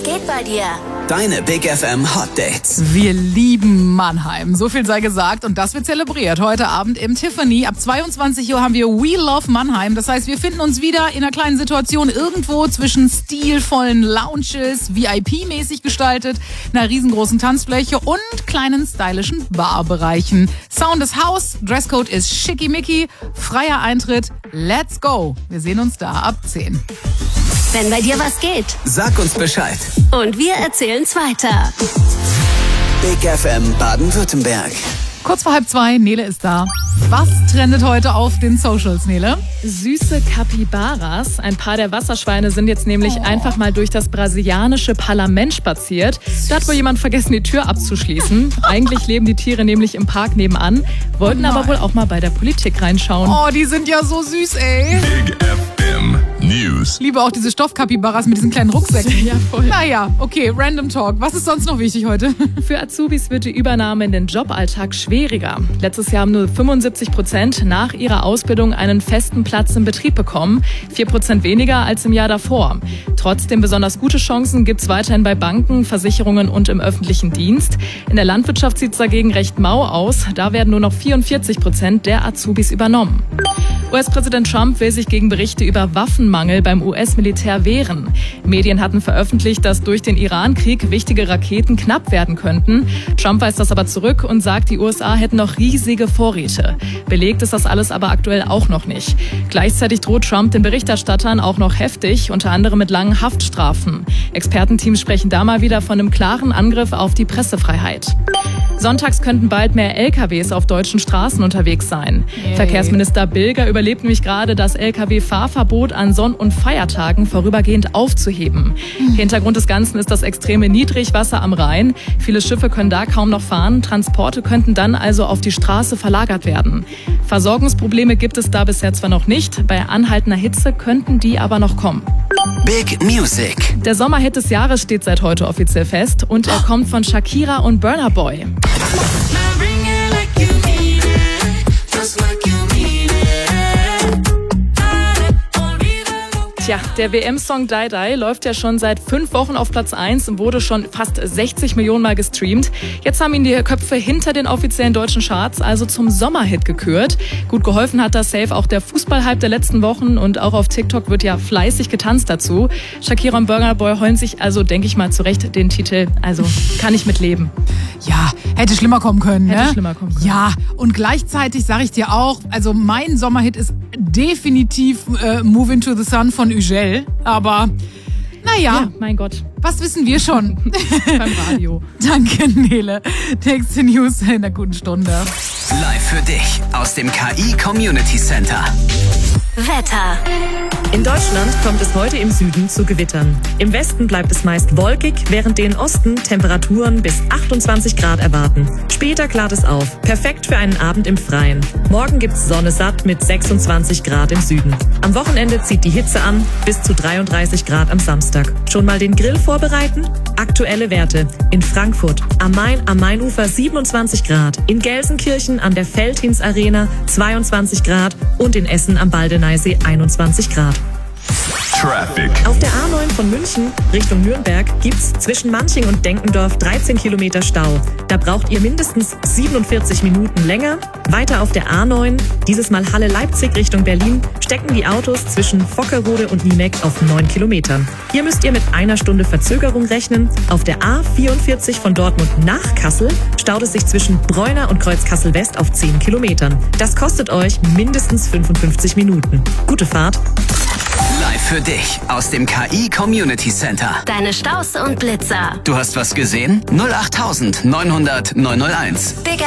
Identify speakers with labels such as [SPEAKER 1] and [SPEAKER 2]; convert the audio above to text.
[SPEAKER 1] geht bei dir?
[SPEAKER 2] Deine Big FM Hot Dates.
[SPEAKER 3] Wir lieben Mannheim. So viel sei gesagt. Und das wird zelebriert. Heute Abend im Tiffany. Ab 22 Uhr haben wir We Love Mannheim. Das heißt, wir finden uns wieder in einer kleinen Situation irgendwo zwischen stilvollen Lounges, VIP-mäßig gestaltet, einer riesengroßen Tanzfläche und kleinen stylischen Barbereichen. Sound ist House, Dresscode ist schickimicki, freier Eintritt. Let's go. Wir sehen uns da ab 10.
[SPEAKER 1] Wenn bei dir was geht.
[SPEAKER 2] Sag uns Bescheid.
[SPEAKER 1] Und wir erzählen's weiter.
[SPEAKER 2] Big FM Baden-Württemberg.
[SPEAKER 3] Kurz vor 1:30, Nele ist da. Was trendet heute auf den Socials, Nele?
[SPEAKER 4] Süße Capybaras. Ein paar der Wasserschweine sind jetzt nämlich einfach mal durch das brasilianische Parlament spaziert. Da hat wohl jemand vergessen, die Tür abzuschließen. Eigentlich leben die Tiere nämlich im Park nebenan, wollten aber wohl auch mal bei der Politik reinschauen.
[SPEAKER 3] Oh, die sind ja so süß, ey.
[SPEAKER 5] Big FM News.
[SPEAKER 3] Ich liebe auch diese Stoffkapibaras mit diesen kleinen Rucksäcken.
[SPEAKER 4] Ja, voll.
[SPEAKER 3] Naja, okay, Random Talk. Was ist sonst noch wichtig heute?
[SPEAKER 4] Für Azubis wird die Übernahme in den Joballtag schwieriger. Letztes Jahr haben nur 75% nach ihrer Ausbildung einen festen Platz im Betrieb bekommen. 4% weniger als im Jahr davor. Trotzdem besonders gute Chancen gibt es weiterhin bei Banken, Versicherungen und im öffentlichen Dienst. In der Landwirtschaft sieht es dagegen recht mau aus. Da werden nur noch 44% der Azubis übernommen. US-Präsident Trump will sich gegen Berichte über Waffenmangel beim US-Militär wehren. Medien hatten veröffentlicht, dass durch den Iran-Krieg wichtige Raketen knapp werden könnten. Trump weist das aber zurück und sagt, die USA hätten noch riesige Vorräte. Belegt ist das alles aber aktuell auch noch nicht. Gleichzeitig droht Trump den Berichterstattern auch noch heftig, unter anderem mit langen Haftstrafen. Expertenteams sprechen da mal wieder von einem klaren Angriff auf die Pressefreiheit. Sonntags könnten bald mehr LKWs auf deutschen Straßen unterwegs sein.
[SPEAKER 3] Yay.
[SPEAKER 4] Verkehrsminister Bilger überlebt nämlich gerade, das LKW-Fahrverbot an Sonn- und Feiertagen vorübergehend aufzuheben. Hintergrund des Ganzen ist das extreme Niedrigwasser am Rhein. Viele Schiffe können da kaum noch fahren. Transporte könnten dann also auf die Straße verlagert werden. Versorgungsprobleme gibt es da bisher zwar noch nicht. Bei anhaltender Hitze könnten die aber noch kommen.
[SPEAKER 2] Big Music.
[SPEAKER 4] Der Sommerhit des Jahres steht seit heute offiziell fest und er kommt von Shakira und Burna Boy. Tja, der WM-Song Die Die läuft ja schon seit 5 Wochen auf Platz 1 und wurde schon fast 60 Millionen Mal gestreamt. Jetzt haben ihn die Köpfe hinter den offiziellen deutschen Charts also zum Sommerhit gekürt. Gut geholfen hat das safe auch der Fußballhype der letzten Wochen und auch auf TikTok wird ja fleißig getanzt dazu. Shakira und Burna Boy holen sich also, denke ich mal, zurecht den Titel. Also kann ich mitleben.
[SPEAKER 3] Ja, hätte schlimmer kommen können, ne?
[SPEAKER 4] Hätte schlimmer kommen können.
[SPEAKER 3] Ja, und gleichzeitig sage ich dir auch, also mein Sommerhit ist definitiv Move Into the Sun von Ugel, aber naja,
[SPEAKER 4] Ja, mein Gott,
[SPEAKER 3] was wissen wir schon?
[SPEAKER 4] beim Radio.
[SPEAKER 3] Danke, Nele. Nächste News in einer guten Stunde.
[SPEAKER 2] Live für dich aus dem KI Community Center.
[SPEAKER 1] Wetter.
[SPEAKER 6] In Deutschland kommt es heute im Süden zu Gewittern. Im Westen bleibt es meist wolkig, während den Osten Temperaturen bis 28 Grad erwarten. Später klart es auf. Perfekt für einen Abend im Freien. Morgen gibt's Sonne satt mit 26 Grad im Süden. Am Wochenende zieht die Hitze an, bis zu 33 Grad am Samstag. Schon mal den Grill vorbereiten? Aktuelle Werte. In Frankfurt am Main am Mainufer 27 Grad. In Gelsenkirchen an der Veltins Arena 22 Grad und in Essen am Baldeneysee 21 Grad.
[SPEAKER 5] Traffic.
[SPEAKER 6] Auf der A9 von München Richtung Nürnberg gibt's zwischen Manching und Denkendorf 13 Kilometer Stau. Da braucht ihr mindestens 47 Minuten länger. Weiter auf der A9, dieses Mal Halle-Leipzig Richtung Berlin, stecken die Autos zwischen Vockerode und Niemek auf 9 Kilometern. Hier müsst ihr mit 1 Stunde Verzögerung rechnen. Auf der A44 von Dortmund nach Kassel staut es sich zwischen Bräuner und Kreuz-Kassel-West auf 10 Kilometern. Das kostet euch mindestens 55 Minuten. Gute Fahrt.
[SPEAKER 2] Live für dich aus dem KI Community Center.
[SPEAKER 1] Deine Staus und Blitzer.
[SPEAKER 2] Du hast was gesehen? 08900 901.
[SPEAKER 1] Big